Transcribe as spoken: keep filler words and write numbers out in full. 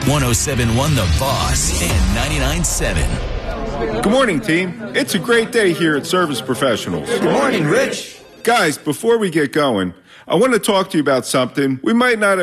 one oh seven point one The Boss and ninety-nine point seven. Good morning, team. It's a great day here at Service Professionals. Good morning, Rich. Guys, before we get going, I want to talk to you about something we might not have